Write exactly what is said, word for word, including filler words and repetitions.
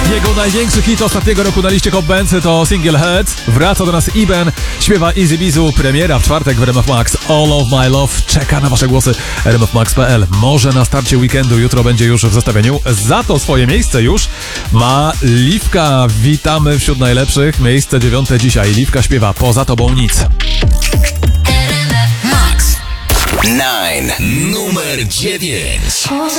Jego największy hit ostatniego roku na liście Hot Bands to Single Head. Wraca do nas Iben, śpiewa Easy Bizu, premiera w czwartek w R M F Max. All of My Love czeka na wasze głosy. R M F Max kropka p l. Może na starcie weekendu jutro będzie już w zestawieniu. Za to swoje miejsce już ma Liwka. Witamy wśród najlepszych. Miejsce dziewiąte dzisiaj. Liwka śpiewa Poza tobą nic. Max dziewięć. Numer dziewięć.